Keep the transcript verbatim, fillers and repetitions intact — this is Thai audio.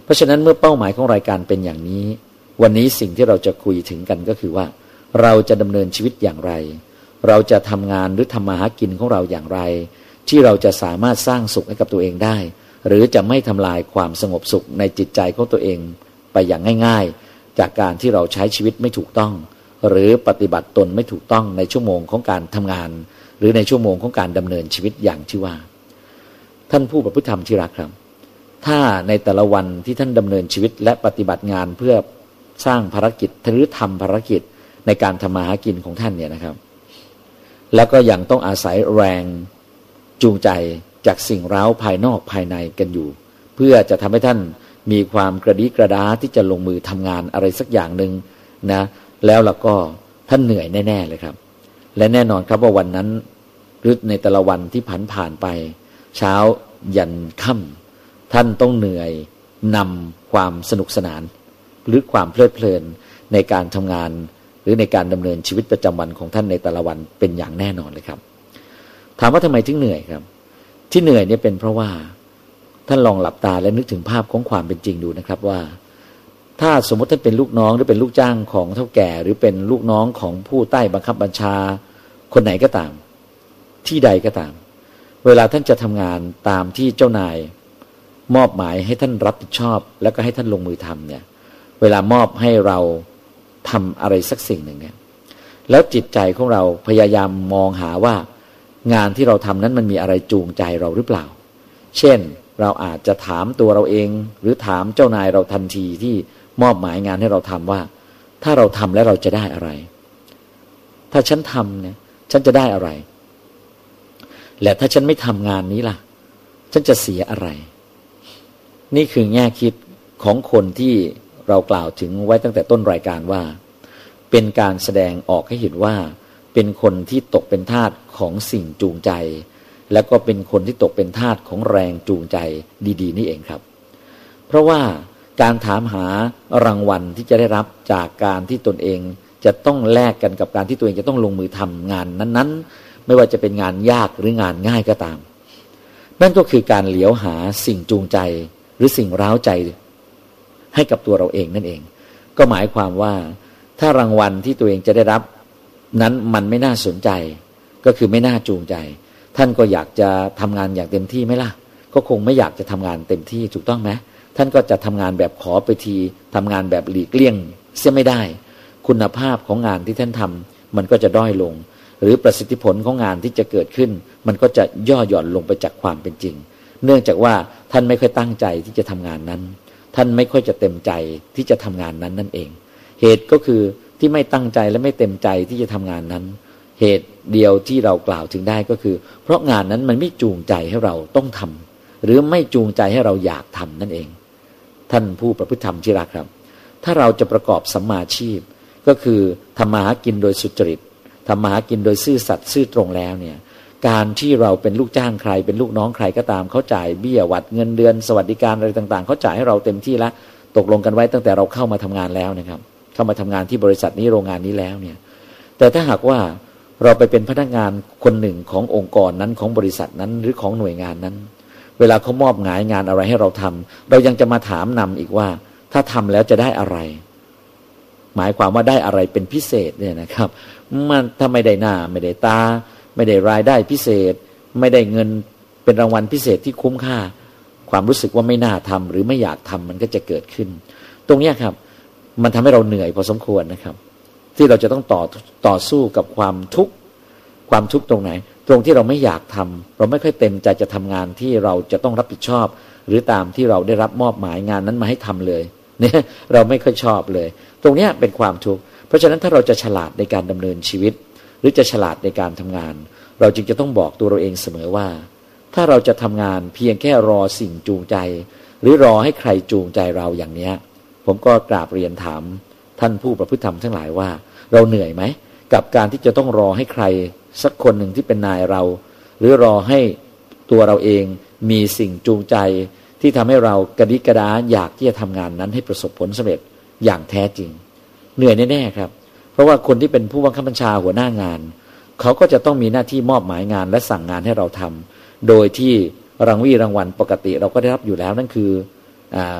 ราะฉะนั้นเมื่อเป้าหมายของรายการเป็นอย่างนี้วันนี้สิ่งที่เราจะคุยถึงกันก็คือว่าเราจะดำเนินชีวิตอย่างไรเราจะทำงานหรือทำมาหากินของเราอย่างไรที่เราจะสามารถสร้างสุขให้กับตัวเองได้หรือจะไม่ทำลายความสงบสุขในจิตใจของตัวเองไปอย่างง่ายๆจากการที่เราใช้ชีวิตไม่ถูกต้องหรือปฏิบัติตนไม่ถูกต้องในชั่วโมงของการทำงานหรือในชั่วโมงของการดำเนินชีวิตอย่างที่ว่าท่านผู้ประพฤติธรรมที่รักครับถ้าในแต่ละวันที่ท่านดำเนินชีวิตและปฏิบัติงานเพื่อสร้างภารกิจหรือทำภารกิจในการทำมาหากินของท่านเนี่ยนะครับแล้วก็ยังต้องอาศัยแรงจูงใจจากสิ่งเร้าภายนอกภายในกันอยู่เพื่อจะทำให้ท่านมีความกระดีกระดาที่จะลงมือทำงานอะไรสักอย่างหนึ่งนะแล้วเราก็ท่านเหนื่อยแน่ๆเลยครับและแน่นอนครับว่าวันนั้นหรือในแต่ละวันที่ผ่านผ่านไปเช้ายันค่ำท่านต้องเหนื่อยนำความสนุกสนานหรือความเพลิดเพลินในการทำงานหรือในการดำเนินชีวิตประจำวันของท่านในแต่ละวันเป็นอย่างแน่นอนเลยครับถามว่าทำไมถึงเหนื่อยครับที่เหนื่อยเนี่ยเป็นเพราะว่าท่านลองหลับตาและนึกถึงภาพของความเป็นจริงดูนะครับว่าถ้าสมมติท่านเป็นลูกน้องหรือเป็นลูกจ้างของเฒ่าแก่หรือเป็นลูกน้องของผู้ใต้บังคับบัญชาคนไหนก็ตามที่ใดก็ตามเวลาท่านจะทำงานตามที่เจ้านายมอบหมายให้ท่านรับผิดชอบแล้วก็ให้ท่านลงมือทำเนี่ยเวลามอบให้เราทำอะไรสักสิ่งหนึ่งเนี่ยแล้วจิตใจของเราพยายามมองหาว่างานที่เราทำนั้นมันมีอะไรจูงใจเราหรือเปล่าเช่นเราอาจจะถามตัวเราเองหรือถามเจ้านายเราทันทีที่มอบหมายงานให้เราทำว่าถ้าเราทำแล้วเราจะได้อะไรถ้าฉันทำเนี่ยฉันจะได้อะไรและถ้าฉันไม่ทำงานนี้ล่ะฉันจะเสียอะไรนี่คือแง่คิดของคนที่เรากล่าวถึงไว้ตั้งแต่ต้นรายการว่าเป็นการแสดงออกให้เห็นว่าเป็นคนที่ตกเป็นทาสของสิ่งจูงใจแล้วก็เป็นคนที่ตกเป็นทาสของแรงจูงใจดีๆนี่เองครับเพราะว่าการถามหารางวัลที่จะได้รับจากการที่ตนเองจะต้องแลกกันกับการที่ตัวเองจะต้องลงมือทำงานนั้นๆไม่ว่าจะเป็นงานยากหรืองานง่ายก็ตามนั่นก็คือการเหลียวหาสิ่งจูงใจหรือสิ่งร้าวใจให้กับตัวเราเองนั่นเองก็หมายความว่าถ้ารางวัลที่ตัวเองจะได้รับนั้นมันไม่น่าสนใจก็คือไม่น่าจูงใจท่านก็อยากจะทำงานอย่างเต็มที่ไหมล่ะก็คงไม่อยากจะทำงานเต็มที่ถูกต้องไหมท่านก็จะทำงานแบบขอไปทีทำงานแบบหลีกเลี่ยงเสียไม่ได้คุณภาพของงานที่ท่านทำมันก็จะด้อยลงหรือประสิทธิผลของงานที่จะเกิดขึ้นมันก็จะย่อหย่อนลงไปจากความเป็นจริงเนื่องจากว่าท่านไม่ค่อยตั้งใจที่จะทำงานนั้นท่านไม่ค่อยจะเต็มใจที่จะทำงานนั้นนั่นเองเหตุก็คือที่ไม่ตั้งใจและไม่เต็มใจที่จะทำงานนั้นเหตุเดียวที่เรากล่าวถึงได้ก็คือเพราะงานนั้นมันไม่จูงใจให้เราต้องทำหรือไม่จูงใจให้เราอยากทำนั่นเองท่านผู้ประพฤติธรรมที่รักครับถ้าเราจะประกอบสัมมาชีพก็คือทำมาหากินโดยสุจริตทำมาหากินโดยซื่อสัตย์ซื่อตรงแล้วเนี่ยการที่เราเป็นลูกจ้างใครเป็นลูกน้องใครก็ตามเขาจ่ายเบี้ยหวัดเงินเดือนสวัสดิการอะไรต่างๆเขาจ่ายให้เราเต็มที่แล้วตกลงกันไว้ตั้งแต่เราเข้ามาทำงานแล้วนะครับเข้ามาทำงานที่บริษัทนี้โรงงานนี้แล้วเนี่ยแต่ถ้าหากว่าเราไปเป็นพนักงานคนหนึ่งขององค์กรนั้นของบริษัทนั้นหรือของหน่วยงานนั้นเวลาเขามอบหมายงานอะไรให้เราทำเรายังจะมาถามนำอีกว่าถ้าทำแล้วจะได้อะไรหมายความว่าได้อะไรเป็นพิเศษเนี่ยนะครับมันถ้าไม่ได้หน้าไม่ได้ตาไม่ได้รายได้พิเศษไม่ได้เงินเป็นรางวัลพิเศษที่คุ้มค่าความรู้สึกว่าไม่น่าทำหรือไม่อยากทำมันก็จะเกิดขึ้นตรงนี้ครับมันทำให้เราเหนื่อยพอสมควรนะครับที่เราจะต้องต่อต่อสู้กับความทุกข์ความทุกข์ตรงไหนตรงที่เราไม่อยากทำเราไม่ค่อยเต็มใจจะทำงานที่เราจะต้องรับผิดชอบหรือตามที่เราได้รับมอบหมายงานนั้นมาให้ทำเลยเนี่ยเราไม่ค่อยชอบเลยตรงนี้เป็นความทุกข์เพราะฉะนั้นถ้าเราจะฉลาดในการดำเนินชีวิตหรือจะฉลาดในการทำงานเราจึงจะต้องบอกตัวเราเองเสมอว่าถ้าเราจะทำงานเพียงแค่รอสิ่งจูงใจหรือรอให้ใครจูงใจเราอย่างนี้ผมก็กราบเรียนถามท่านผู้ประพฤติธรรมทั้งหลายว่าเราเหนื่อยไหมกับการที่จะต้องรอให้ใครสักคนหนึ่งที่เป็นนายเราหรือรอให้ตัวเราเองมีสิ่งจูงใจที่ทำให้เรากระดิกกระดาอยากที่จะทำงานนั้นให้ประสบผลสำเร็จอย่างแท้จริงเหนื่อยแน่ๆครับเพราะว่าคนที่เป็นผู้บังคับบัญชาหัวหน้างานเขาก็จะต้องมีหน้าที่มอบหมายงานและสั่งงานให้เราทำโดยที่รางวี่รางวัลปกติเราก็ได้รับอยู่แล้วนั่นคืออ่า